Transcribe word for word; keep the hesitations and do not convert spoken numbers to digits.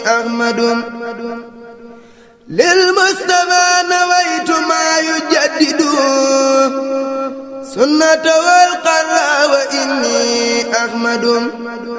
أحمد للمصطفى نويت ما يجدد سنة والقرى وإني أحمد